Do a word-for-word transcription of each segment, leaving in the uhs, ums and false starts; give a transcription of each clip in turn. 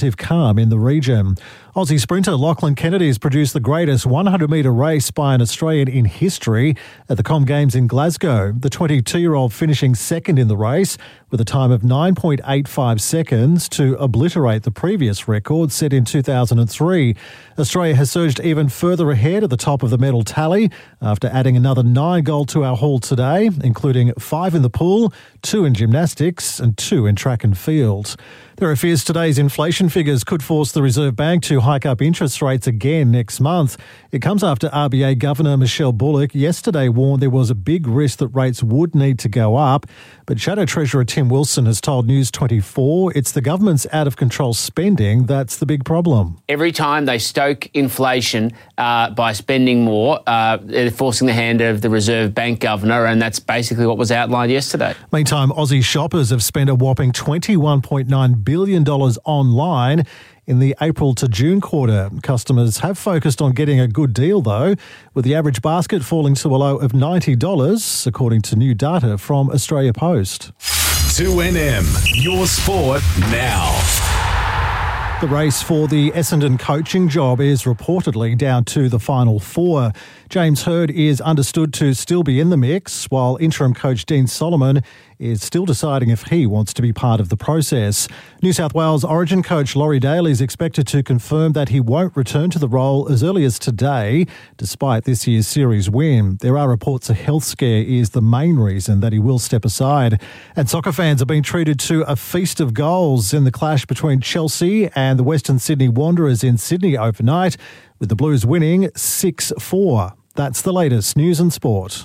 calm in the region. Aussie sprinter Lachlan Kennedy has produced the greatest hundred metre race by an Australian in history at the Com Games in Glasgow. The twenty-two-year-old finishing second in the race with a time of nine point eight five seconds to obliterate the previous record set in two thousand three. Australia has surged even further ahead at the top of the medal tally after adding another nine gold to our haul today, including five in the pool, two in gymnastics and two in track and field. There are fears today's inflation figures could force the Reserve Bank to hike up interest rates again next month. It comes after R B A Governor Michelle Bullock yesterday warned there was a big risk that rates would need to go up. But Shadow Treasurer Tim Wilson has told News twenty-four it's the government's out-of-control spending that's the big problem. Every time they stoke inflation uh, by spending more, uh, they're forcing the hand of the Reserve Bank Governor, and that's basically what was outlined yesterday. Meantime, Aussie shoppers have spent a whopping twenty-one point nine billion dollars online in the April to June quarter. Customers have focused on getting a good deal, though, with the average basket falling to a low of ninety dollars, according to new data from Australia Post. two N M, your sport now. The race for the Essendon coaching job is reportedly down to the final four. James Hird is understood to still be in the mix, while interim coach Dean Solomon is still deciding if he wants to be part of the process. New South Wales Origin coach Laurie Dale is expected to confirm that he won't return to the role as early as today, despite this year's series win. There are reports a health scare is the main reason that he will step aside. And soccer fans have been treated to a feast of goals in the clash between Chelsea and the Western Sydney Wanderers in Sydney overnight, with the Blues winning six four. That's the latest news and sport.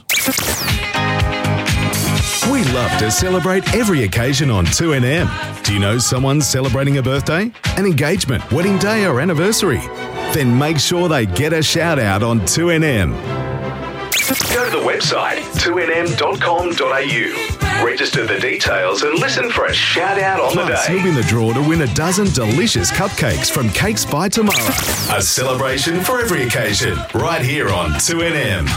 We love to celebrate every occasion on two N M. Do you know someone celebrating a birthday, an engagement, wedding day or anniversary? Then make sure they get a shout out on two N M. Go to the website two N M dot com dot A U. Register the details and listen for a shout out on Plus, the day. you'll You'll be in the draw to win a dozen delicious cupcakes from Cakes by Tomorrow. A celebration for every occasion, right here on two N M.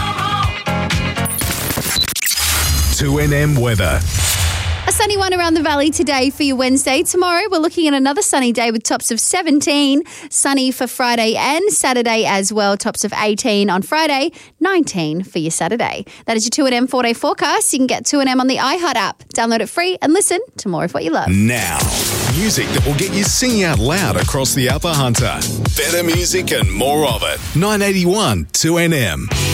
two N M weather. A sunny one around the valley today for your Wednesday. Tomorrow, we're looking at another sunny day with tops of seventeen. Sunny for Friday and Saturday as well. Tops of eighteen on Friday, nineteen for your Saturday. That is your two N M four-day forecast. You can get two N M on the iHeart app. Download it free and listen to more of what you love. Now, music that will get you singing out loud across the Upper Hunter. Better music and more of it. nine eighty-one two N M.